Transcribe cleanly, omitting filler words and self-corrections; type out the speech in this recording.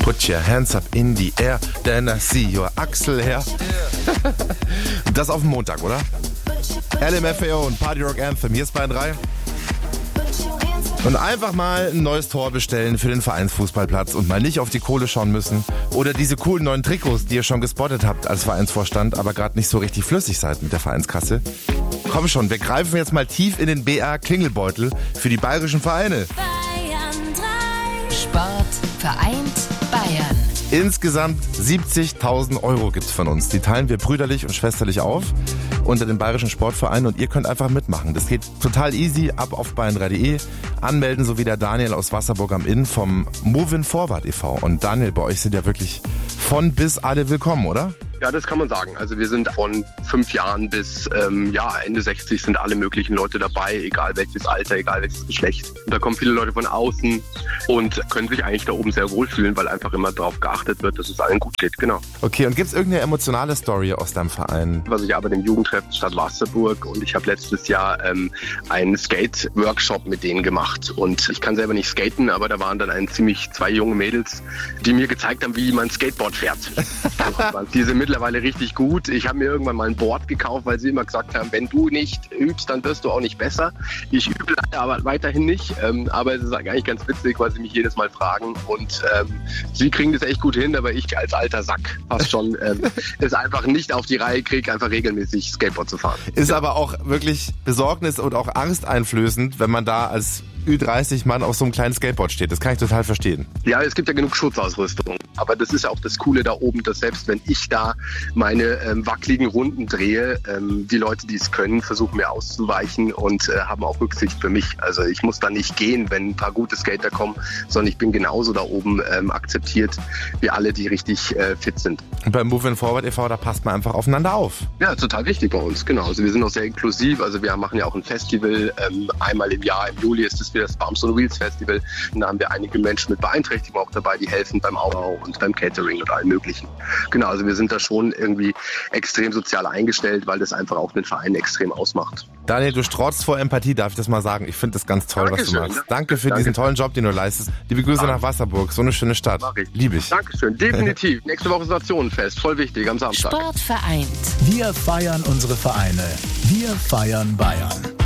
Put your hands up in the air, then I see your Axel her. Das auf dem Montag, oder? LMFAO und Party Rock Anthem. Hier ist Bayern 3. Und einfach mal ein neues Tor bestellen für den Vereinsfußballplatz und mal nicht auf die Kohle schauen müssen. Oder diese coolen neuen Trikots, die ihr schon gespottet habt als Vereinsvorstand, aber gerade nicht so richtig flüssig seid mit der Vereinskasse. Komm schon, wir greifen jetzt mal tief in den BR-Klingelbeutel für die bayerischen Vereine. Bayern 3. Sport vereint Bayern. Insgesamt 70.000 € gibt's von uns. Die teilen wir brüderlich und schwesterlich auf unter den bayerischen Sportvereinen und ihr könnt einfach mitmachen. Das geht total easy, ab auf bayern3.de. Anmelden, so wie der Daniel aus Wasserburg am Inn vom Movin Forward e.V. Und Daniel, bei euch sind ja wirklich von bis alle willkommen, oder? Ja, das kann man sagen. Also wir sind von 5 Jahren bis Ende 60 sind alle möglichen Leute dabei, egal welches Alter, egal welches Geschlecht. Und da kommen viele Leute von außen und können sich eigentlich da oben sehr wohlfühlen, weil einfach immer darauf geachtet wird, dass es allen gut geht. Genau. Okay, und gibt's irgendeine emotionale Story aus deinem Verein? Also ich arbeite im Jugendtreff Stadt Wasserburg und ich habe letztes Jahr einen Skate-Workshop mit denen gemacht. Und ich kann selber nicht skaten, aber da waren dann zwei junge Mädels, die mir gezeigt haben, wie man Skateboard fährt. Die sind mittlerweile richtig gut. Ich habe mir irgendwann mal ein Board gekauft, weil sie immer gesagt haben, wenn du nicht übst, dann wirst du auch nicht besser. Ich übe leider aber weiterhin nicht, aber es ist eigentlich ganz witzig, weil sie mich jedes Mal fragen und sie kriegen das echt gut hin, aber ich als alter Sack fast schon es einfach nicht auf die Reihe kriege, einfach regelmäßig Skateboard zu fahren. Ist aber auch wirklich Besorgnis und auch angsteinflößend, wenn man da als Ü30-Mann auf so einem kleinen Skateboard steht. Das kann ich total verstehen. Ja, es gibt ja genug Schutzausrüstung. Aber das ist ja auch das Coole da oben, dass selbst wenn ich da meine wackeligen Runden drehe, die Leute, die es können, versuchen mir auszuweichen und haben auch Rücksicht für mich. Also ich muss da nicht gehen, wenn ein paar gute Skater kommen, sondern ich bin genauso da oben akzeptiert wie alle, die richtig fit sind. Und beim Movin Forward e.V., da passt man einfach aufeinander auf. Ja, total wichtig bei uns, genau. Also wir sind auch sehr inklusiv. Also wir machen ja auch ein Festival. Einmal im Jahr, im Juli ist es wieder das Bumps on Wheels Festival. Und da haben wir einige Menschen mit Beeinträchtigung auch dabei, die helfen beim Aufbau und beim Catering und allem Möglichen. Genau, also wir sind da schon irgendwie extrem sozial eingestellt, weil das einfach auch den Verein extrem ausmacht. Daniel, du strotzt vor Empathie, darf ich das mal sagen. Ich finde das ganz toll, was du machst. Danke für diesen tollen Job, den du leistest. Liebe Grüße nach Wasserburg, so eine schöne Stadt. Liebe ich. Dankeschön, definitiv. Nächste Woche ist Nationenfest, voll wichtig, am Samstag. Sport vereint. Wir feiern unsere Vereine. Wir feiern Bayern.